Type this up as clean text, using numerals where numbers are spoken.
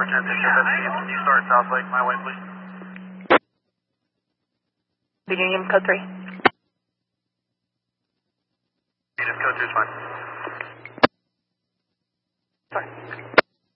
Representative Can you start South Lake my way, please? Union code 3. Union code 2 is fine. Sorry.